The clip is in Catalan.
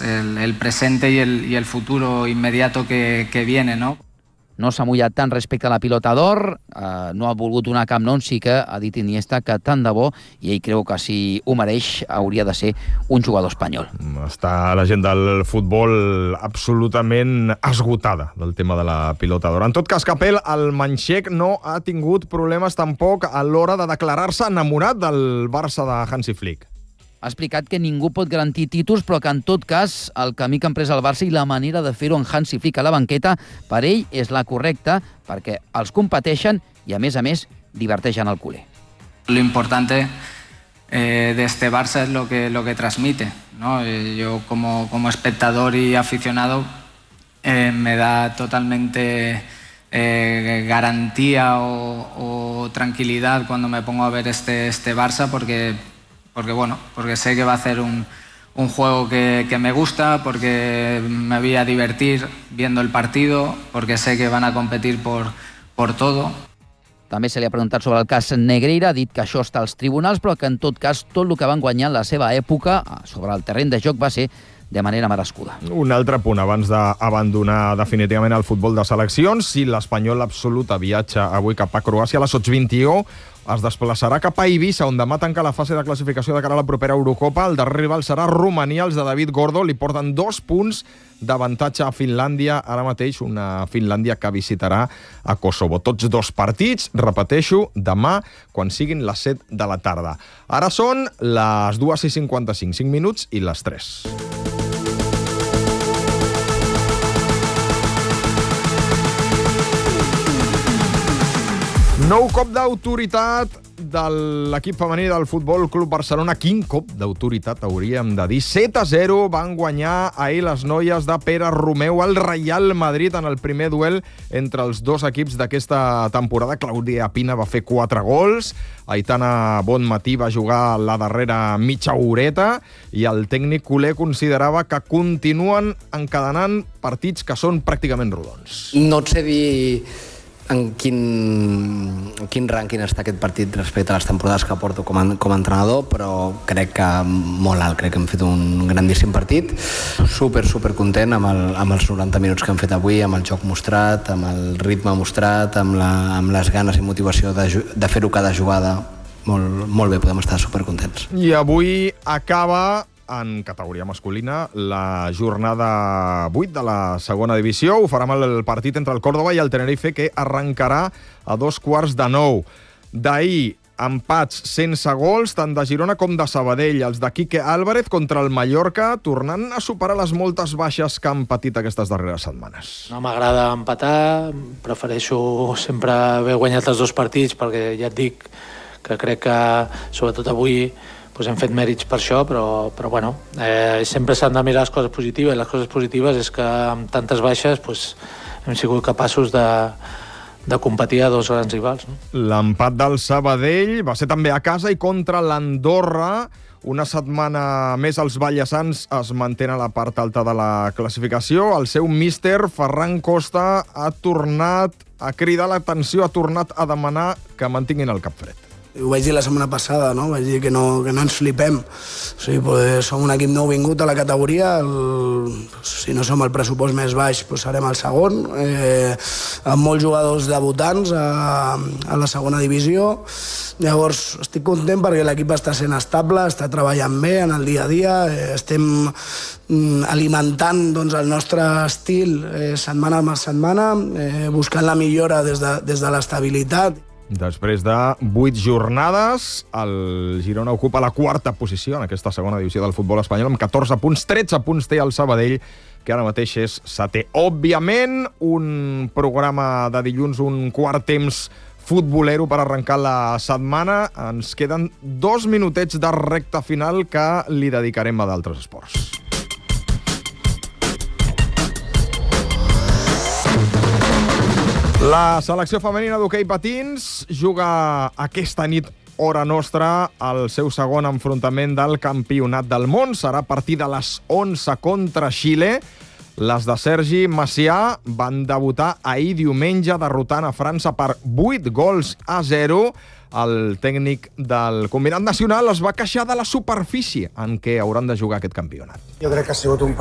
pues el presente y el futuro inmediato que viene, ¿no? No s'ha mullat tant respecte a la pilota d'or, no ha volgut donar Camp Nou, sí que ha dit Iniesta que tant de bo, i ell creu que si ho mereix hauria de ser un jugador espanyol. Està la gent del futbol absolutament esgotada del tema de la pilota d'or. En tot cas, Capel, el manxec no ha tingut problemes tampoc a l'hora de declarar-se enamorat del Barça de Hansi Flick. Ha explicat que ningú pot garantir títols, però que en tot cas el camí que ha emprès el Barça i la manera de fer-ho en Hansi Flick a la banqueta per ell és la correcta, perquè els competeixen i, a més, diverteixen el culer. Lo importante de este Barça es lo que transmite, ¿no? Yo como espectador y aficionado me da totalmente garantía o tranquilidad cuando me pongo a ver este Barça porque sé que va a hacer un juego que me gusta, porque me voy a divertir viendo el partido, porque sé que van a competir por todo. També se li ha preguntat sobre el cas Negreira, ha dit que això està als tribunals, però que en tot cas tot el que van guanyar en la seva època sobre el terreny de joc va ser de manera merescuda. Un altre punt abans d'abandonar definitivament el futbol de seleccions. Si l'Espanyol absoluta viatja avui cap a Croàcia, a les 8:21 es desplaçarà cap a Eivissa, on demà tanca la fase de classificació de cara a la propera Eurocopa. El darrer rival serà Romania. Els de David Gordo li porten 2 punts d'avantatge a Finlàndia. Ara mateix una Finlàndia que visitarà a Kosovo. Tots 2 partits, repeteixo, demà, quan siguin les 7 de la tarda. Ara són les 2:55, 5 minuts i les 3. Nou cop d'autoritat de l'equip femení del Futbol Club Barcelona. Quin cop d'autoritat, hauríem de dir. 7-0 van guanyar ahir les noies de Pere Romeu al Real Madrid en el primer duel entre els dos equips d'aquesta temporada. Clàudia Pina va fer 4 gols, Aitana Bonmatí va jugar la darrera mitja horeta i el tècnic culer considerava que continuen encadenant partits que són pràcticament rodons. No et sé dir en quin rànquing està aquest partit respecte a les temporades que porto com a entrenador, però crec que molt alt, crec que hem fet un grandíssim partit. Super content amb els 90 minuts que hem fet avui, amb el joc mostrat, amb el ritme mostrat, amb les ganes i motivació de fer-ho cada jugada. Molt bé, podem estar supercontents. I avui acaba en categoria masculina la jornada 8 de la segona divisió. Ho farà amb el partit entre el Córdoba i el Tenerife, que arrencarà a 8:45. D'ahir, empats sense gols, tant de Girona com de Sabadell. Els de Quique Álvarez contra el Mallorca, tornant a superar les moltes baixes que han patit aquestes darreres setmanes. No m'agrada empatar, prefereixo sempre haver guanyat els 2 partits, perquè ja et dic que crec que, sobretot avui, hem fet mèrits per això, però bueno, sempre s'han de mirar les coses positives, i les coses positives és que amb tantes baixes hem sigut capaços de competir a 2 grans rivals. L'empat del Sabadell va ser també a casa i contra l'Andorra. Una setmana més els ballesans es mantenen a la part alta de la classificació. El seu míster, Ferran Costa, ha tornat a cridar l'atenció, ha tornat a demanar que mantinguin el cap fred. Ho vaig dir la setmana passada, no? Vaig dir que no ens flipem. O sigui, som un equip nou vingut a la categoria. Si no som el pressupost més baix, serem el segon. Amb molts jugadors debutants a la segona divisió. Llavors, estic content perquè l'equip està sent estable, està treballant bé en el dia a dia. Estem alimentant el nostre estil setmana a setmana, buscant la millora des de l'estabilitat. Després de 8 jornades, el Girona ocupa la 4a posició en aquesta segona divisió del futbol espanyol, amb 14 punts, 13 punts té el Sabadell, que ara mateix és 7è. Òbviament, un programa de dilluns, un quart temps futbolero per arrencar la setmana. Ens queden 2 minutets de recta final que li dedicarem a d'altres esports. La selecció femenina d'hoquei patins juga aquesta nit, hora nostra, el seu segon enfrontament del campionat del món. Serà a partir de les 11 contra Xile. Les de Sergi Macià van debutar ahir diumenge derrotant a França per 8-0. El tècnic del combinat nacional es va queixar de la superfície en què hauran de jugar aquest campionat. Jo crec que ha sigut un